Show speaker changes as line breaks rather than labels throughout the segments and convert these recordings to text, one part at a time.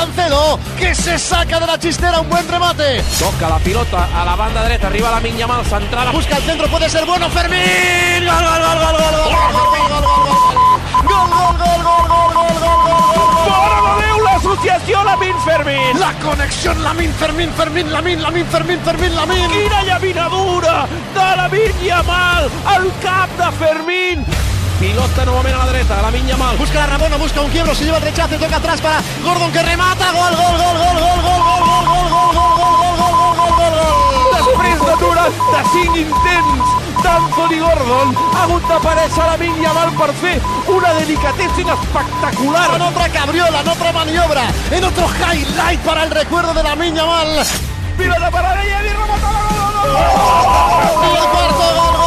Salcedo, que se saca de la chistera un buen remate.
Toca la pilota a la banda derecha, arriba Lamine Yamal, central.
Busca el centro, puede ser bueno, Fermín. Gol, gol, gol, gol, gol, gol,
l'associació Lamine Fermín.
La connexió Lamine Fermín.
Quina llaminadura de Lamine Yamal al cap de Fermín. Pilota nuevamente a la derecha, Lamine Yamal.
Busca la Rabona, busca un quiebro, se lleva el rechace, toca atrás para Gordon que remata. Gol.
Després de 95 intents d'Anthony Gordon, ha hagut d'aparèixer Lamine Yamal per fer una delicateza espectacular.
En otra cabriola, en otra maniobra, en otro highlight para el recuerdo de Lamine Yamal.
Pilota para ella y remata.
Y el cuarto gol.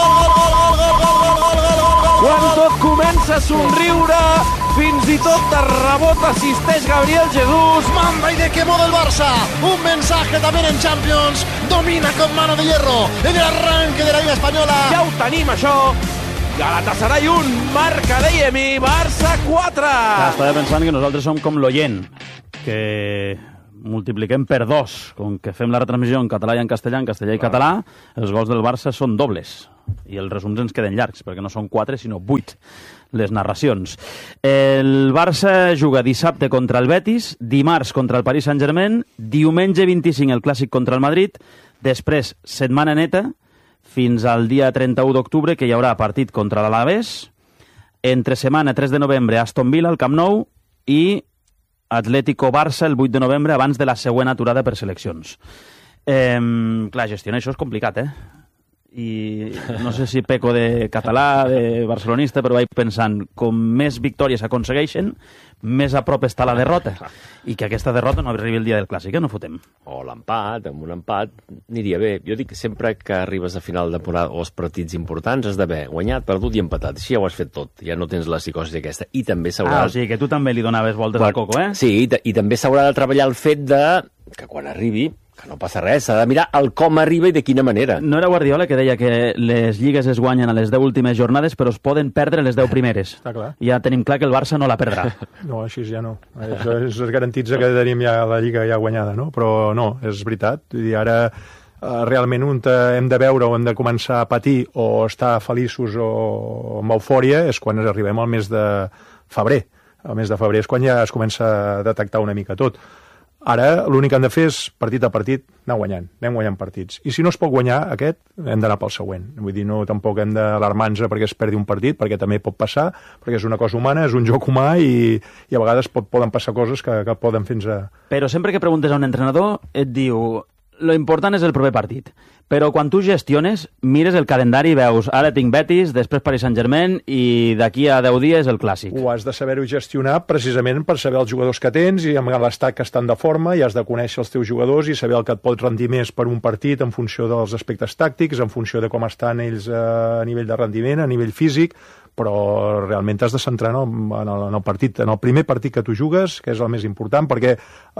Quan tot comença a somriure, fins i tot de rebot assisteix Gabriel Jesús.
Manda y de qué modo el Barça. Un mensaje también en Champions. Domina con mano de hierro en el arranque de la Liga Española.
Ja ho tenim, això. Galatasaray 1, marca d'Eyemi, Barça 4.
Estava pensant que nosaltres som com l'oient, que multipliquem per 2. Com que fem la retransmissió en català i en castellà i català, els gols del Barça són dobles. I els resums ens queden llargs, perquè no són 4, sinó 8, les narracions. El Barça juga dissabte contra el Betis, dimarts contra el Paris Saint-Germain, diumenge 25 el Clàssic contra el Madrid, després setmana neta, fins al dia 31 d'octubre, que hi haurà partit contra l'Alavés, entre setmana 3 de novembre Aston Villa, al Camp Nou, i Atlético-Barça el 8 de novembre, abans de la següent aturada per seleccions. Clar, gestionar això és complicat, i no sé si peco de català, de barcelonista, però vaig pensant, com més victòries s'aconsegueixen, més a prop està la derrota, i que aquesta derrota no arribi el dia del Clàssic, no fotem.
O l'empat, amb un empat, aniria bé. Jo dic que sempre que arribes a final de temporada o els partits importants has d'haver guanyat, perdut i empatat. Així ja ho has fet tot, ja no tens la psicosi aquesta. I també s'haurà...
O sigui que tu també li donaves voltes al coco,
Sí, i també s'haurà de treballar el fet de que quan arribi, que no passa res, s'ha de mirar el com arriba i de quina manera.
No era Guardiola que deia que les lligues es guanyen a les 10 últimes jornades, però es poden perdre les 10 primeres.
Està clar.
Ja tenim clar que el Barça no la perdrà.
No, així ja no. Es garantitza que tenim ja la Lliga ja guanyada, no? Però no, és veritat. Vull dir, ara realment hem de veure o hem de començar a patir o estar feliços o amb eufòria és quan arribem al mes de febrer. Al mes de febrer és quan ja es comença a detectar una mica tot. Ara l'únic que hem de fer és, partit a partit, anem guanyant partits. I si no es pot guanyar aquest, hem d'anar pel següent. Vull dir, no tampoc hem d'alarmar-nos perquè es perdi un partit, perquè també pot passar, perquè és una cosa humana, és un joc humà i a vegades poden passar coses que poden fins a...
Però sempre que preguntes a un entrenador et diu, lo important és el proper partit. Però quan tu gestiones, mires el calendari i veus, ara tinc Betis, després Paris Saint-Germain i d'aquí a 10 dies el Clàssic.
Ho has de saber-ho gestionar precisament per saber els jugadors que tens i amb l'estat que estan de forma, i has de conèixer els teus jugadors i saber el que et pot rendir més per un partit en funció dels aspectes tàctics, en funció de com estan ells a nivell de rendiment, a nivell físic, però realment t'has de centrar en el partit, en el primer partit que tu jugues, que és el més important, perquè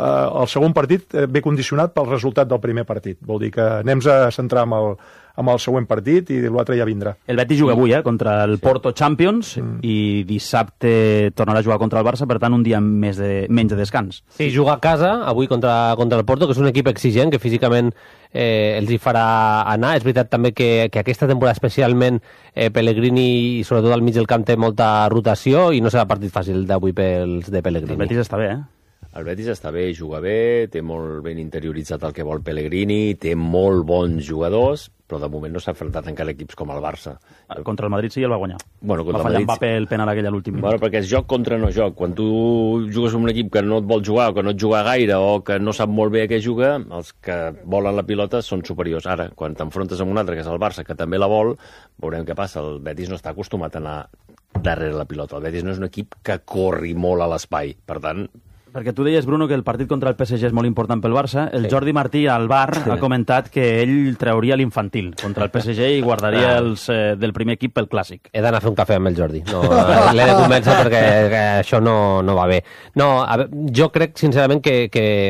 el segon partit ve condicionat pel resultat del primer partit. Vol dir que anem a centrar amb el següent partit i l'altre ja vindrà.
El Betis juga avui contra el Porto Champions i dissabte tornarà a jugar contra el Barça, per tant un dia menys de descans.
Sí, juga a casa avui contra el Porto, que és un equip exigent, que físicament els hi farà anar. És veritat també que aquesta temporada especialment Pellegrini, i sobretot al mig del camp, té molta rotació i no serà partit fàcil d'avui pels de Pellegrini.
El Betis està bé,
El Betis està bé, juga bé, té molt ben interioritzat el que vol Pellegrini, té molt bons jugadors, però de moment no s'ha enfrontat encara equips com el Barça.
Contra el Madrid sí el va guanyar.
Bueno,
va fallar Mbappé el penal aquell a l'últim.
Bueno, perquè és joc contra no joc. Quan tu jugues amb un equip que no et vol jugar o que no et juga gaire o que no sap molt bé a què juga, els que volen la pilota són superiors. Ara, quan t'enfrontes amb un altre, que és el Barça, que també la vol, veurem què passa. El Betis no està acostumat a anar darrere la pilota. El Betis no és un equip que corri molt a l'espai. Per tant...
Perquè tu deies, Bruno, que el partit contra el PSG és molt important pel Barça. El Jordi Martí al bar ha comentat que ell trauria l'infantil contra el PSG i guardaria els del primer equip pel Clàssic.
He d'anar a fer un cafè amb el Jordi. No, l'he de convèncer perquè això no va bé. No, jo crec, sincerament, que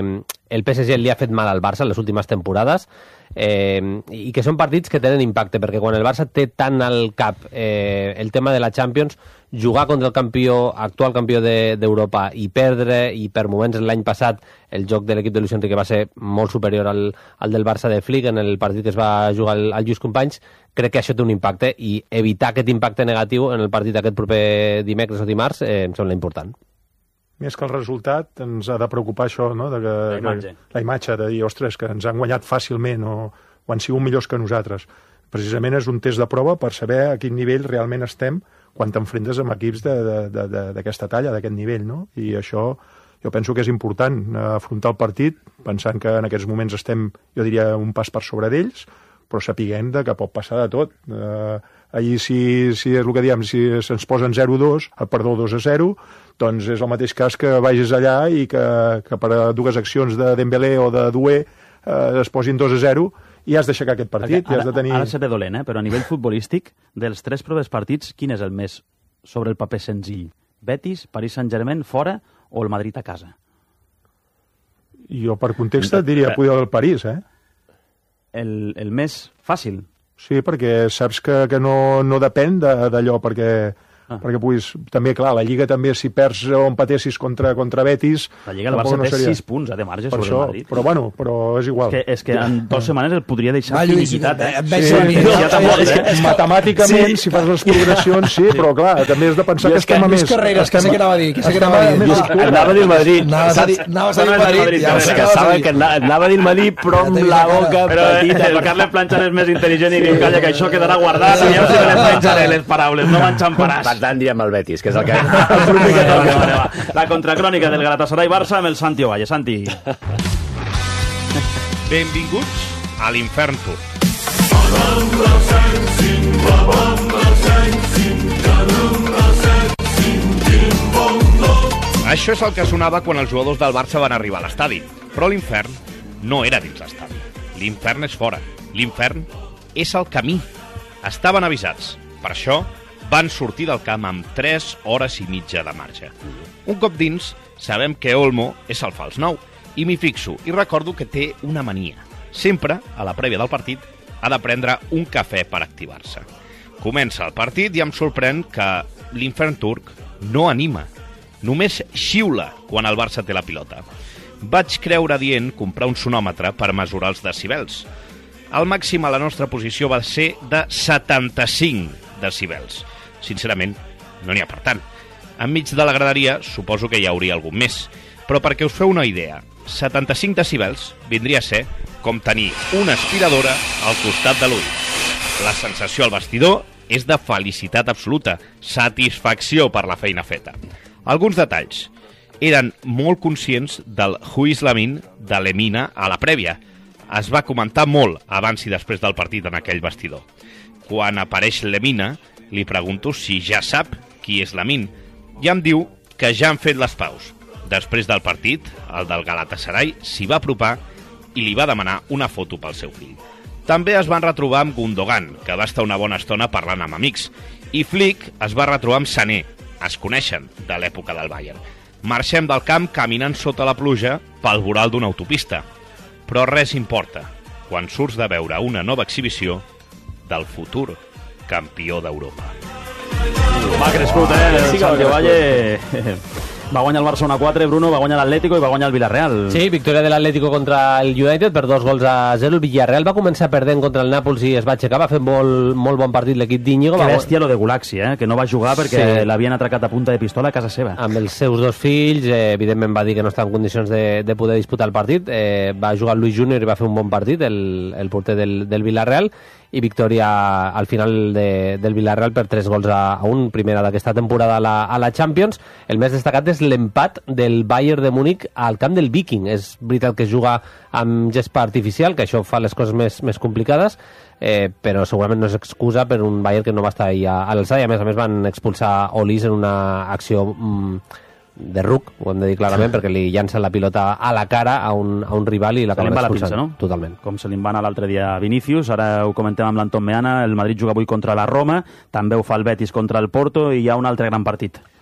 el PSG li ha fet mal al Barça en les últimes temporades, i que són partits que tenen impacte, perquè quan el Barça té tant al cap el tema de la Champions, jugar contra el actual campió d'Europa i perdre, i per moments l'any passat el joc de l'equip de Luis Enrique va ser molt superior al del Barça de Flick en el partit que es va jugar al Lluís Companys, crec que això té un impacte, i evitar aquest impacte negatiu en el partit aquest proper dimecres o dimarts em sembla important.
Més que el resultat, ens ha de preocupar això, no? La imatge, de dir, ostres, que ens han guanyat fàcilment o han sigut millors que nosaltres. Precisament és un test de prova per saber a quin nivell realment estem quan t'enfrentes amb equips d'aquesta talla, d'aquest nivell, no? I això jo penso que és important, afrontar el partit pensant que en aquests moments estem, jo diria, un pas per sobre d'ells, però sapiguem que pot passar de tot. Allí, si és el que diem, si se'ns posen 2-0, doncs és el mateix cas que vagis allà i que per dues accions de Dembélé o de Doué es posin 2-0 i has d'aixecar aquest partit.
Ara,
i has de tenir...
ara seré dolent, però a nivell futbolístic, dels 3 propers partits, quin és el més sobre el paper senzill? Betis, Paris Saint-Germain fora o el Madrid a casa?
Jo, per context, et diria poder del París,
El més fàcil?
Sí, perquè saps que no depèn d'allò, perquè puguis... També, clar, la Lliga també, si perds o empatessis contra Betis...
La Lliga del Barça té 6 punts de marge sobre el Madrid.
Però bueno, és igual.
És que en 2 setmanes el podria deixar finiquitat.
Matemàticament, si fas les progressions, sí, però clar, també has de pensar que estem a més.
Carreras, que sé que anava a dir.
Anava a dir el Madrid.
Anaves a dir el Madrid.
Anava a dir el Madrid, però amb la boca petita.
El Carles Planchar és més intel·ligent i diu, calla, que això quedarà guardat i ja us les planxaré les paraules, no m'enxamparàs.
Per tant, direm el Betis, que és el que...
La contracrònica del Galatasaray-Barça amb el Santi Ovalle. Santi.
Benvinguts a l'Infern Tour. Això és el que sonava quan els jugadors del Barça van arribar a l'estadi. Però l'infern no era dins l'estadi. L'infern és fora. L'infern és el camí. Estaven avisats. Per això van sortir del camp amb 3 hores i mitja de marge. Un cop dins, sabem que Olmo és el fals 9, i m'hi fixo i recordo que té una mania. Sempre, a la prèvia del partit, ha de prendre un cafè per activar-se. Comença el partit i em sorprèn que l'Infern turc no anima. Només xiula quan el Barça té la pilota. Vaig creure dient comprar un sonòmetre per mesurar els decibels. El màxim a la nostra posició va ser de 75 decibels. Sincerament, no n'hi ha per tant. Enmig de la graderia suposo que hi hauria algun més. Però perquè us feu una idea, 75 decibels vindria a ser com tenir una aspiradora al costat de l'ull. La sensació al vestidor és de felicitat absoluta, satisfacció per la feina feta. Alguns detalls. Eren molt conscients del Huis Lamin de Lemina a la prèvia. Es va comentar molt abans i després del partit en aquell vestidor. Quan apareix Lemina, li pregunto si ja sap qui és Lamin. I em diu que ja han fet les paus. Després del partit, el del Galatasaray s'hi va apropar i li va demanar una foto pel seu fill. També es van retrobar amb Gundogan, que va estar una bona estona parlant amb amics. I Flick es va retrobar amb Sané. Es coneixen de l'època del Bayern. Marxem del camp caminant sota la pluja pel voral d'una autopista. Però res importa quan surts de veure una nova exhibició del futur campió d'Europa.
Va crescut, el Santi Ovalle. Va guanyar el Barça 1-4, Bruno, va guanyar l'Atlético i va guanyar el Villarreal.
Sí, victòria de l'Atlético contra el United per 2-0. El Villarreal va començar perdent contra el Nàpols i es va aixecar, va fer molt bon partit l'equip d'Íñigo.
Que bèstia lo de Gulaxi, que no va jugar perquè l'havien atracat a punta de pistola a casa seva.
Amb els seus 2 fills, evidentment va dir que no estava en condicions de poder disputar el partit. Va jugar el Luis Júnior i va fer un bon partit, el porter del Villarreal, i victòria al final del Villarreal per 3-1, primera d'aquesta temporada a la Champions. El més destacat és l'empat del Bayern de Múnich al camp del Viking. És veritat que es juga amb gespa artificial, que això fa les coses més complicades, però segurament no és excusa per un Bayern que no va estar ahí a l'alçada, i a més van expulsar Olis en una acció de ruc, ho hem de dir clarament, perquè li llança la pilota a la cara a un rival i l'acaben expulsant.
No?
Totalment.
Com se li va anar l'altre dia a Vinícius, ara ho comentem amb l'Anton Meana, el Madrid juga avui contra la Roma, també ho fa el Betis contra el Porto i hi ha un altre gran partit.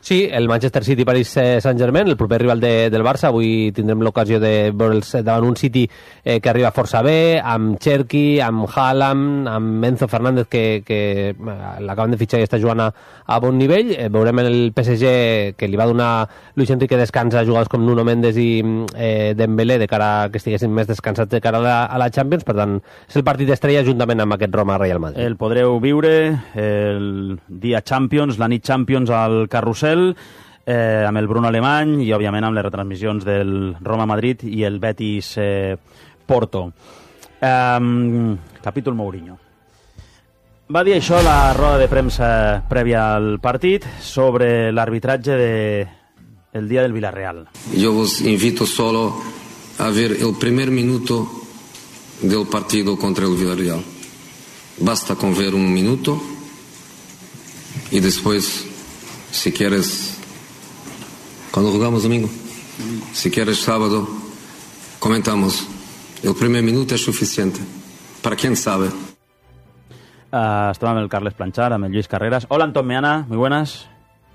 Sí, el Manchester City Paris Saint-Germain, el proper rival del Barça. Avui tindrem l'ocasió de veure'ls davant un City que arriba força bé, amb Cherki, amb Haaland, amb Enzo Fernández, que l'acaben de fitxar i està jugant a bon nivell. Veurem el PSG, que li va donar Luis Enrique descans a jugadors com Nuno Mendes i Dembélé, de cara que estiguessin més descansats de cara a la Champions. Per tant, és el partit d'estrella juntament amb aquest Roma-Real Madrid.
El podreu viure el dia Champions, la nit Champions al Carrusel, amb el Bruno Alemany i, òbviament, amb les retransmissions del Roma-Madrid i el Betis-Porto. Capítol Mourinho. Va dir això a la roda de premsa prèvia al partit sobre l'arbitratge del dia del Villarreal.
Yo vos invito solo a ver el primer minuto del partido contra el Villarreal. Basta con ver un minuto y después, si quieres, cuando jugamos domingo, si quieres sábado, comentamos. El primer minuto es suficiente. Para quien sabe.
Estem amb el Carles Planchar, amb el Lluís Carreras. Hola, Antón Meana, muy buenas.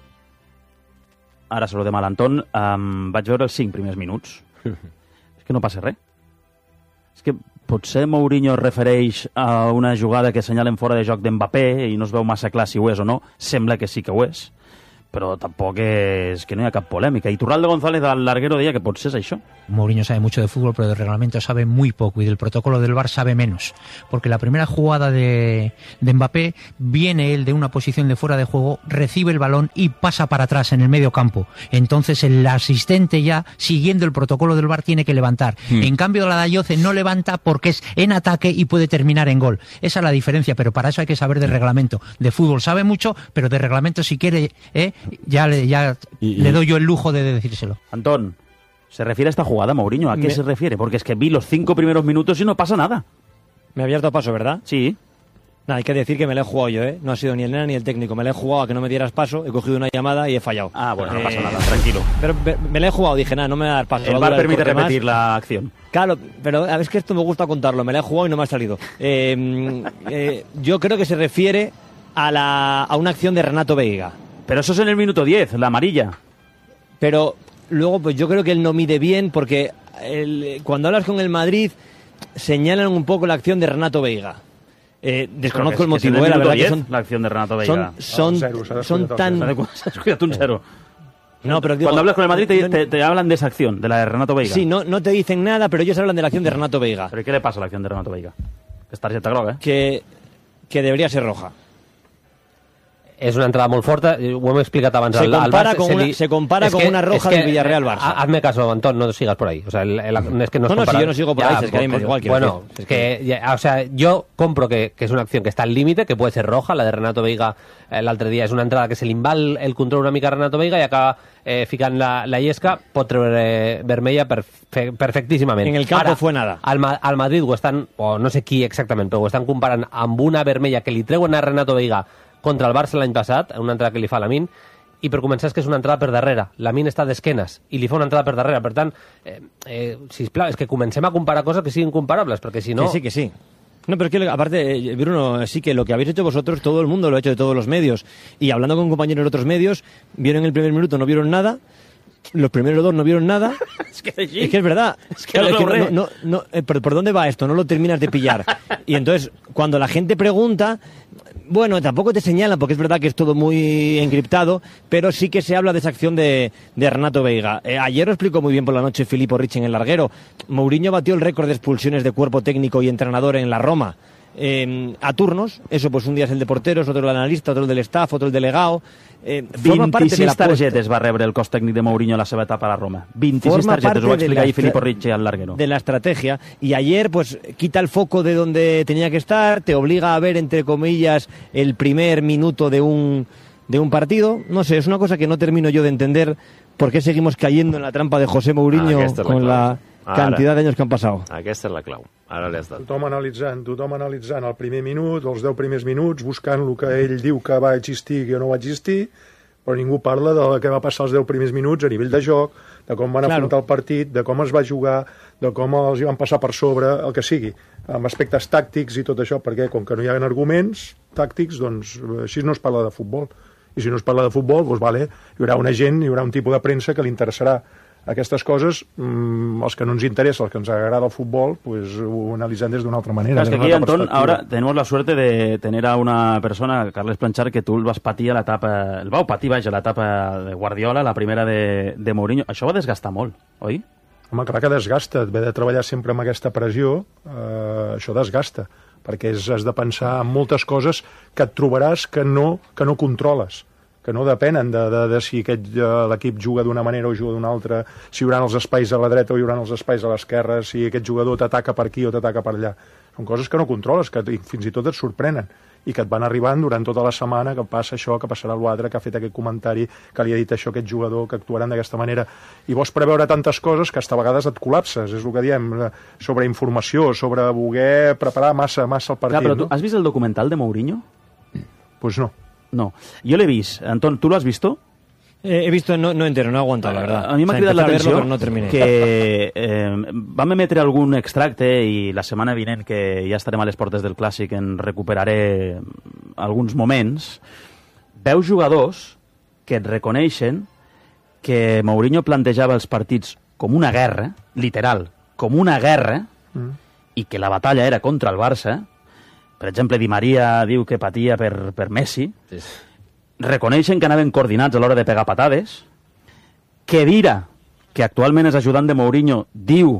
Ara saludem a l'Anton. Vaig veure els 5 primers minuts. És que no passa res. És que potser Mourinho es refereix a una jugada que assenyalen fora de joc d'Mbappé i no es veu massa clar si ho és o no. Sembla que sí que ho és, però tampoc és que no hi ha cap polèmica. I Turraldo González al larguero deia que potser és això.
Mourinho sabe mucho de fútbol, pero de reglamento sabe muy poco y del protocolo del VAR sabe menos. Porque la primera jugada de Mbappé, viene él de una posición de fuera de juego, recibe el balón y pasa para atrás en el medio campo. Entonces el asistente ya, siguiendo el protocolo del VAR, tiene que levantar. En cambio la Dayoce no levanta porque es en ataque y puede terminar en gol. Esa es la diferencia, pero para eso hay que saber de reglamento. De fútbol sabe mucho, pero de reglamento, si quiere, ya le doy yo el lujo de decírselo.
Antón, ¿se refiere a esta jugada, Mourinho? ¿A qué se refiere? Porque es que vi los 5 primeros minutos y no pasa nada.
Me ha abierto paso, ¿verdad?
Sí.
Nada, hay que decir que me la he jugado yo, ¿eh? No ha sido ni el nena ni el técnico. Me la he jugado a que no me dieras paso, he cogido una llamada y he fallado.
Ah, bueno, no pasa nada, tranquilo.
Pero me la he jugado, dije, nada, no me va a dar paso.
El VAR permite repetir la acción.
Claro, pero es que esto me gusta contarlo. Me la he jugado y no me ha salido. Yo creo que se refiere a una acción de Renato Veiga.
Pero eso es en el minuto 10, la amarilla.
Pero luego, pues yo creo que él no mide bien porque cuando hablas con el Madrid señalan un poco la acción de Renato Veiga. Desconozco el motivo,
la
verdad
10,
que son
la acción de Renato Veiga.
Son tan...
Cuídate un cero.
No, pero digo,
cuando hablas con el Madrid te hablan de esa acción, de la de Renato Veiga.
Sí, no te dicen nada, pero ellos hablan de la acción de Renato Veiga.
¿Pero qué le pasa a la acción de Renato Veiga? Es tarjeta groga,
Que debería ser roja.
És una entrada molt forta, ho hem explicat abans.
Se compara con una roja del Villarreal-Barça.
Hazme caso, Antón, no sigas por ahí. O sea, es que no es
si yo no sigo por ahí, es que a mí me da igual.
Bueno, es que, o sea, yo compro que es una acción que está al límite, que puede ser roja, la de Renato Veiga l'altre dia és una entrada que se li va el control una mica a Renato Veiga i acaba ficant la llesca, pot treure vermella perfectíssimament.
En el campo fue nada.
Al Madrid ho estan, o no sé qui exactament, però ho estan comparant amb una vermella que li treuen a Renato Veiga contra el Barça l'any passat, una entrada que li fa a Lamine, i per començar és que és una entrada per darrere. Lamine està d'esquenes i li fa una entrada per darrere. Per tant, sisplau, és que comencem a comparar coses que siguin comparables, perquè si no...
Que sí. No, pero es que aparte, Bruno, sí que lo que habéis hecho vosotros, todo el mundo lo ha hecho de todos los medios. Y hablando con compañeros de otros medios, vieron el primer minuto, no vieron nada. Los primeros 2 no vieron nada.
Es que
es verdad.
Es que claro,
¿por dónde va esto? No lo terminas de pillar. Y entonces, cuando la gente pregunta, bueno, tampoco te señalan, porque es verdad que es todo muy encriptado, pero sí que se habla de esa acción de Renato Veiga. Ayer lo explicó muy bien por la noche Filippo Ricci en el larguero. Mourinho batió el récord de expulsiones de cuerpo técnico y entrenador en la Roma. A turnos, eso pues un día es el de porteros, otro el analista, otro el del staff, otro el delegado.
26 targetes va rebre el cos tècnic de Mourinho a la seva etapa a la Roma. 26 targetes, ho va explicar ahí Filippo Ricci al larguero.
De la estrategia. Y ayer, pues, quita el foco de donde tenía que estar, te obliga a ver, entre comillas, el primer minuto de un partido. No sé, es una cosa que no termino yo de entender por qué seguimos cayendo en la trampa de José Mourinho con la cantidad de anys que han passat.
Aquesta és la clau. Ara l'has dat.
Tothom analitzant el primer minut, els 10 primers minuts, buscant el que ell diu que va existir i que no va existir, però ningú parla de què va passar els 10 primers minuts a nivell de joc, de com van afrontar el partit, de com es va jugar, de com els hi van passar per sobre, el que sigui, amb aspectes tàctics i tot això, perquè com que no hi ha arguments tàctics, doncs així no es parla de futbol. I si no es parla de futbol, doncs vale, hi haurà una gent, hi haurà un tipus de premsa que li interessarà aquestes coses, els que no ens interessa, els que ens agrada el futbol, pues ho analitzem des d'una altra manera.
Claro, es que aquí, Antón, ahora tenemos la suerte de tener a una persona, Carles Planchar, que tu el vas patir a l'etapa, el vau patir, vaja, a l'etapa de Guardiola, la primera de Mourinho. Això va desgastar molt, oi?
Home, clar que desgasta, haver de treballar sempre amb aquesta pressió, això desgasta, perquè has de pensar en moltes coses que et trobaràs que no controles, que no depenen de si l'equip juga d'una manera o juga d'una altra, si hi haurà els espais a la dreta o hi haurà els espais a l'esquerra, si aquest jugador t'ataca per aquí o t'ataca per allà. Són coses que no controles, que fins i tot et sorprenen i que et van arribant durant tota la setmana, que passa això, que passarà l'altre, que ha fet aquest comentari, que li ha dit això a aquest jugador, que actuaran d'aquesta manera. I vols preveure tantes coses que hasta a vegades et col·lapses, és el que diem, sobre informació, sobre voler preparar massa el partit.
Clar, però tu has vist el documental de Mourinho?
Pues no.
No. Yo lo he visto. Antón, ¿tú lo has visto?
He visto, no entero, no he aguantado, la verdad.
A mi m'ha cridat l'atenció
no
que vam emetre algun extracte i la setmana vinent, que ja estarem a les portes del Clàssic, en recuperaré alguns moments. Veus jugadors que et reconeixen que Mourinho plantejava els partits com una guerra, literal, com una guerra, i que la batalla era contra el Barça. Per exemple, Di Maria diu que patia per Messi. Sí. Reconeixen que anaven coordinats a l'hora de pegar patades. Khedira, que actualment és ajudant de Mourinho, diu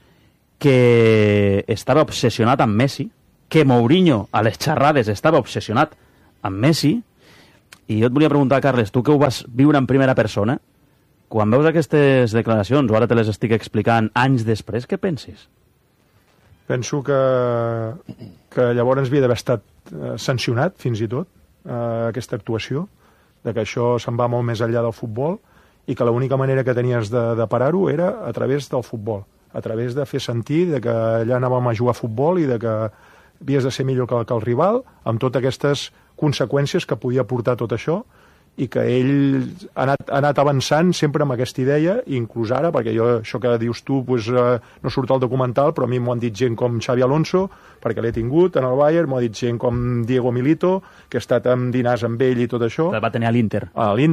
que estava obsessionat amb Messi, que Mourinho a les xerrades estava obsessionat amb Messi. I jo et volia preguntar, Carles, tu que ho vas viure en primera persona, quan veus aquestes declaracions, o ara te les estic explicant anys després, què penses?
Penso que llavors havia d'haver estat sancionat, fins i tot, aquesta actuació, de que això se'n va molt més enllà del futbol i que l'única manera que tenies de parar-ho era a través del futbol, a través de fer sentir de que allà anàvem a jugar a futbol i de que havies de ser millor que el rival, amb totes aquestes conseqüències que podia portar tot això, i que ell ha anat avançant sempre amb aquesta idea, inclús ara, perquè jo, això que dius tu, pues, no surt al documental, però a mi m'ho han dit gent com Xavi Alonso, perquè l'he tingut en el Bayern, m'ho ha dit gent com Diego Milito, que ha estat amb dinars amb ell i tot això.
El va tenir a l'Inter.
A